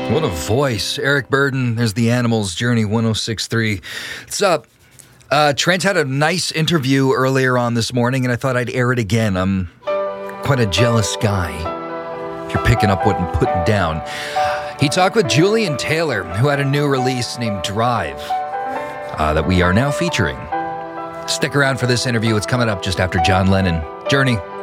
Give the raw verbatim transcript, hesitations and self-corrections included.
What a voice. Eric Burden, there's the Animals, Journey one oh six point three. What's up? Uh, Trent had a nice interview earlier on this morning, and I thought I'd air it again. I'm quite a jealous guy, if you're picking up what I'm putting down. He talked with Julian Taylor, who had a new release named Drive uh, that we are now featuring. Stick around for this interview. It's coming up just after John Lennon. Journey.